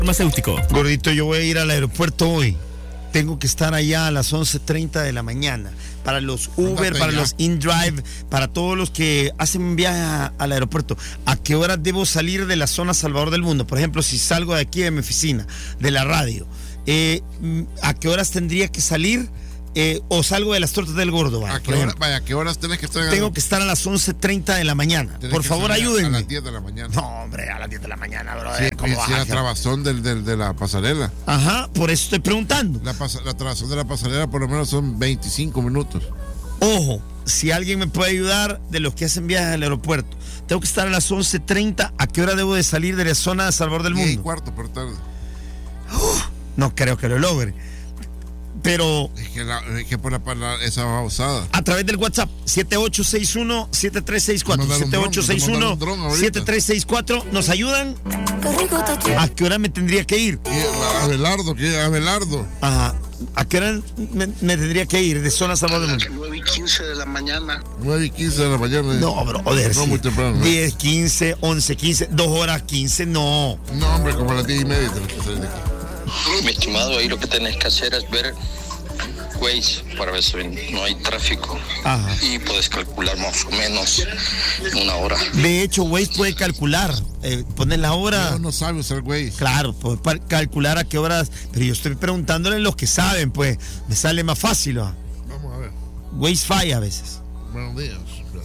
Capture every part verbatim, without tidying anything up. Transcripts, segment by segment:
Farmacéutico. Gordito, yo voy a ir al aeropuerto hoy. Tengo que estar allá a las once treinta de la mañana. Para los Uber, para los InDrive, para todos los que hacen un viaje a, al aeropuerto. ¿A qué hora debo salir de la zona Salvador del Mundo? Por ejemplo, si salgo de aquí de mi oficina, de la radio, eh, ¿a qué horas tendría que salir? Eh, o salgo de las tortas del gordo. Vaya, ¿A qué, hora, vaya, ¿a qué horas tenés que estar? Tengo que estar a las once treinta de la mañana. Por favor, ayúdenme. A las diez de la mañana. No, hombre, a las diez de la mañana, bro. Sí, ¿Cómo sí, la trabazón del, del, de la pasarela. Ajá, por eso estoy preguntando. La, pas, la trabazón de la pasarela por lo menos son veinticinco minutos. Ojo, si alguien me puede ayudar de los que hacen viajes al aeropuerto. Tengo que estar a las once treinta. ¿A qué hora debo de salir de la zona de Salvador del Mundo? diez y cuarto por tarde. Uh, no creo que lo logre. Pero es que, la, es que por la, la, esa babosada. A través del WhatsApp siete ocho seis uno siete tres seis cuatro siete ocho seis uno siete tres seis cuatro ¿nos ayudan? ¿A qué hora me tendría que ir? Abelardo, ¿qué? Abelardo. Ajá. ¿A qué hora me, me tendría que ir de zona Salvador del Mundo? nueve y quince de la mañana. nueve y quince de la mañana. No, bro, joder, no, sí. muy temprano. ¿no? diez, quince, once, quince, dos horas quince, no. No, hombre, como a las diez y media tenés que salir de aquí. Mi estimado, ahí lo que tenés que hacer es ver Waze para ver si no hay tráfico. Ajá. Y puedes calcular más o menos una hora. De hecho, Waze puede calcular, eh, poner la hora. No, no sabe usar Waze. Claro, puede calcular a qué horas. Pero yo estoy preguntándole a los que saben, pues me sale más fácil. ¿no? Vamos a ver. Waze falla a veces. Buenos días.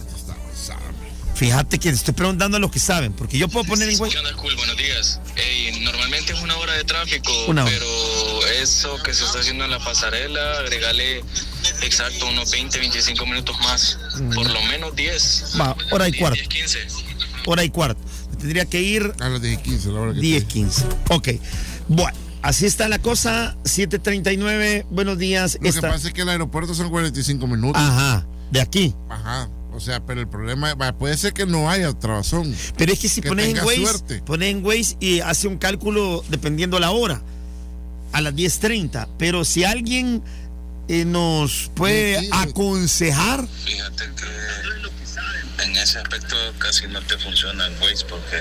Fíjate que estoy preguntando a los que saben, porque yo puedo poner en Waze. ¿Qué onda, cool? Buenos días. Hey, normalmente es una hora de tráfico, una hora. Pero eso que se está haciendo en la pasarela, agregale exacto unos veinte, veinticinco minutos más, mm. por lo menos diez. Va, hora y diez, cuarto. diez, quince. Hora y cuarto. Tendría que ir a las diez y quince, la hora que diez quince. Ok. Bueno, así está la cosa. siete treinta y nueve. Buenos días. Lo Esta... que pasa es que el aeropuerto son cuarenta y cinco minutos. Ajá. De aquí. Ajá. O sea, pero el problema es, puede ser que no haya trabazón. Pero es que si que pones en Waze, suerte. pones en Waze y hace un cálculo dependiendo la hora, a las diez treinta. Pero si alguien eh, nos puede sí, sí, aconsejar. Fíjate que en ese aspecto casi no te funciona el Waze porque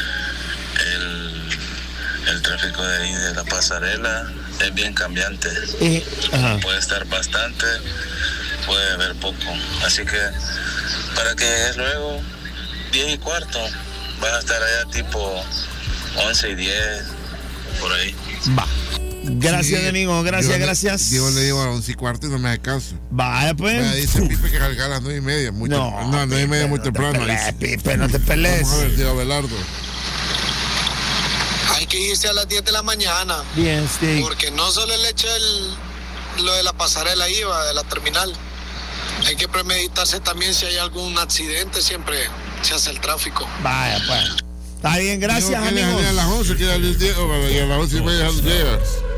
el, el tráfico de ahí de la pasarela es bien cambiante. Eh, ajá. Puede estar bastante, puede haber poco. Así que para que luego diez y cuarto vas a estar allá tipo once y diez por ahí. Va. Gracias, sí, amigo. Gracias, yo gracias. Le, yo le digo a once y cuarto y no me hace caso. Vaya, pues. Me dice Pipe que salga a las nueve y media. Muy no, temprano. No, nueve y media muy no temprano. Te pelees, Pipe, no te pelees. Vamos a ver, tío Abelardo. Hay que irse a las diez de la mañana. Bien, sí. Porque no solo el hecho del, lo de la pasarela IVA, de la terminal. Hay que premeditarse también si hay algún accidente, siempre se hace el tráfico. Vaya, pues. Está bien, gracias, Digo, amigos. A las once, que a las diez, o a las once y media llegas.